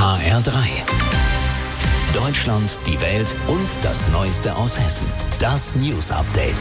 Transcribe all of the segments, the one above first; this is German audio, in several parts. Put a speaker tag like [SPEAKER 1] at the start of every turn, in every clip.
[SPEAKER 1] HR3. Deutschland, die Welt und das Neueste aus Hessen. Das News Update.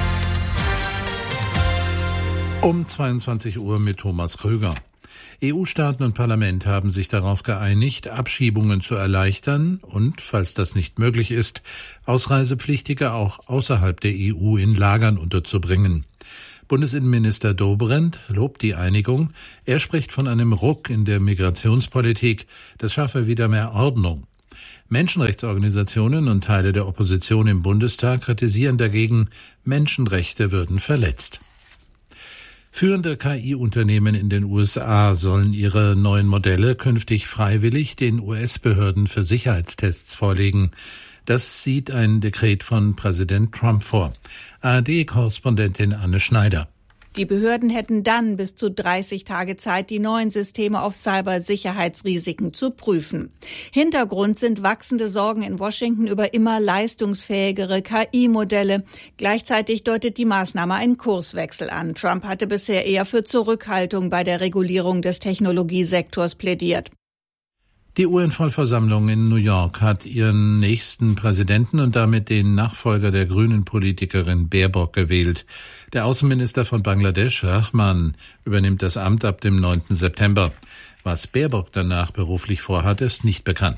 [SPEAKER 2] Um 22 Uhr mit Thomas Kröger. EU-Staaten und Parlament haben sich darauf geeinigt, Abschiebungen zu erleichtern und, falls das nicht möglich ist, Ausreisepflichtige auch außerhalb der EU in Lagern unterzubringen. Bundesinnenminister Dobrindt lobt die Einigung. Er spricht von einem Ruck in der Migrationspolitik. Das schaffe wieder mehr Ordnung. Menschenrechtsorganisationen und Teile der Opposition im Bundestag kritisieren dagegen, Menschenrechte würden verletzt. Führende KI-Unternehmen in den USA sollen ihre neuen Modelle künftig freiwillig den US-Behörden für Sicherheitstests vorlegen. Das sieht ein Dekret von Präsident Trump vor. ARD-Korrespondentin Anne Schneider.
[SPEAKER 3] Die Behörden hätten dann bis zu 30 Tage Zeit, die neuen Systeme auf Cybersicherheitsrisiken zu prüfen. Hintergrund sind wachsende Sorgen in Washington über immer leistungsfähigere KI-Modelle. Gleichzeitig deutet die Maßnahme einen Kurswechsel an. Trump hatte bisher eher für Zurückhaltung bei der Regulierung des Technologiesektors plädiert.
[SPEAKER 2] Die UN-Vollversammlung in New York hat ihren nächsten Präsidenten und damit den Nachfolger der grünen Politikerin Baerbock gewählt. Der Außenminister von Bangladesch, Rahman, übernimmt das Amt ab dem 9. September. Was Baerbock danach beruflich vorhat, ist nicht bekannt.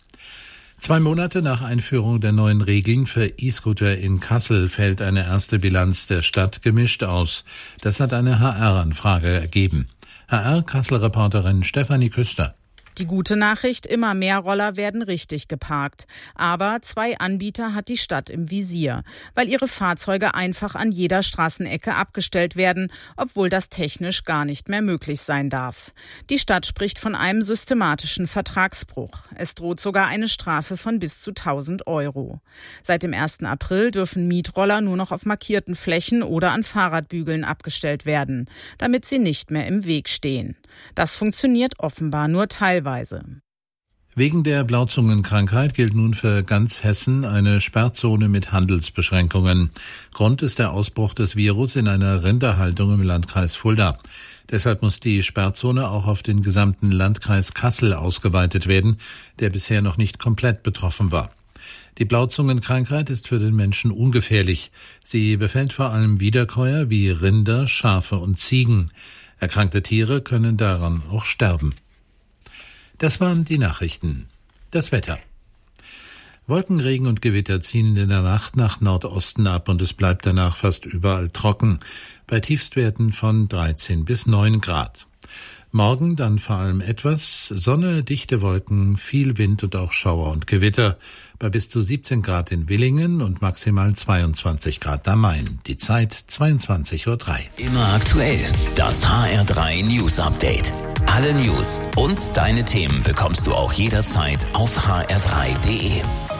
[SPEAKER 2] 2 Monate nach Einführung der neuen Regeln für E-Scooter in Kassel fällt eine erste Bilanz der Stadt gemischt aus. Das hat eine HR-Anfrage ergeben. HR-Kassel-Reporterin Stefanie Küster.
[SPEAKER 4] Die gute Nachricht, immer mehr Roller werden richtig geparkt. Aber 2 Anbieter hat die Stadt im Visier, weil ihre Fahrzeuge einfach an jeder Straßenecke abgestellt werden, obwohl das technisch gar nicht mehr möglich sein darf. Die Stadt spricht von einem systematischen Vertragsbruch. Es droht sogar eine Strafe von bis zu 1.000 €. Seit dem 1. April dürfen Mietroller nur noch auf markierten Flächen oder an Fahrradbügeln abgestellt werden, damit sie nicht mehr im Weg stehen. Das funktioniert offenbar nur teilweise.
[SPEAKER 2] Wegen der Blauzungenkrankheit gilt nun für ganz Hessen eine Sperrzone mit Handelsbeschränkungen. Grund ist der Ausbruch des Virus in einer Rinderhaltung im Landkreis Fulda. Deshalb muss die Sperrzone auch auf den gesamten Landkreis Kassel ausgeweitet werden, der bisher noch nicht komplett betroffen war. Die Blauzungenkrankheit ist für den Menschen ungefährlich. Sie befällt vor allem Wiederkäuer wie Rinder, Schafe und Ziegen. Erkrankte Tiere können daran auch sterben. Das waren die Nachrichten. Das Wetter. Wolken, Regen und Gewitter ziehen in der Nacht nach Nordosten ab und es bleibt danach fast überall trocken, bei Tiefstwerten von 13 bis 9 Grad. Morgen dann vor allem etwas Sonne, dichte Wolken, viel Wind und auch Schauer und Gewitter, bei bis zu 17 Grad in Villingen und maximal 22 Grad am Main. Die Zeit 22:03 Uhr.
[SPEAKER 1] Immer aktuell. Das HR3 News Update. Alle News und deine Themen bekommst du auch jederzeit auf hr3.de.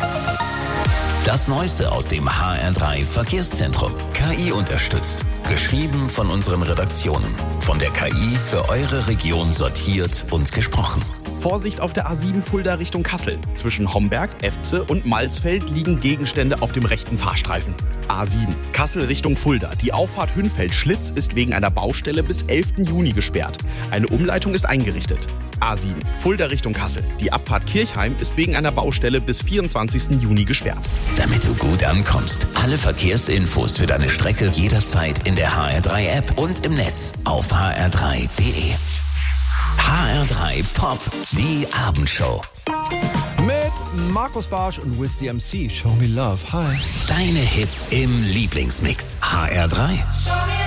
[SPEAKER 1] Das Neueste aus dem HR3 Verkehrszentrum. KI unterstützt. Geschrieben von unseren Redaktionen. Von der KI für eure Region sortiert und gesprochen.
[SPEAKER 5] Vorsicht auf der A7 Fulda Richtung Kassel. Zwischen Homberg, Efze und Malsfeld liegen Gegenstände auf dem rechten Fahrstreifen. A7 Kassel Richtung Fulda. Die Auffahrt Hünfeld-Schlitz ist wegen einer Baustelle bis 11. Juni gesperrt. Eine Umleitung ist eingerichtet. A7 Fulda Richtung Kassel. Die Abfahrt Kirchheim ist wegen einer Baustelle bis 24. Juni gesperrt.
[SPEAKER 1] Damit du gut ankommst. Alle Verkehrsinfos für deine Strecke jederzeit in der HR3-App und im Netz auf hr3.de. HR3 Pop, die Abendshow.
[SPEAKER 6] Mit Markus Barsch und With the MC. Show me love. Hi.
[SPEAKER 1] Deine Hits im Lieblingsmix. HR3.